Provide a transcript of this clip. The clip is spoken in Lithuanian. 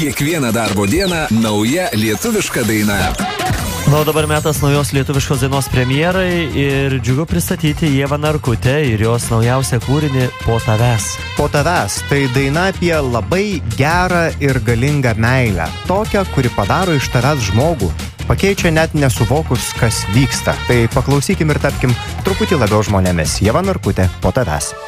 Kiekvieną darbo dieną nauja lietuviška daina. Na, o dabar metas naujos lietuviškos dainos premjerai ir džiugu pristatyti Ievą Narkutę ir jos naujausią kūrinį Po tavęs. Po tavęs tai daina apie labai gerą ir galingą meilę. Tokią, kuri padaro iš tavęs žmogų. Pakeičia net nesuvokus, kas vyksta. Tai paklausykim ir tapkim truputį labiau žmonėmis. Ieva Narkutė, Po tavęs.